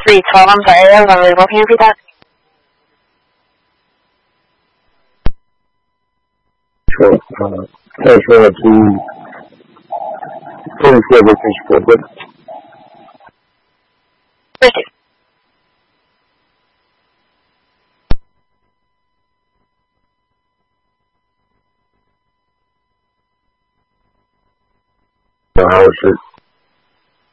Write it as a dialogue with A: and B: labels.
A: 312, I'm sorry, that was unbelievable. Can you repeat that?
B: Sure. Thanks for that. Finish everything for good.
A: Proceed.
B: How is it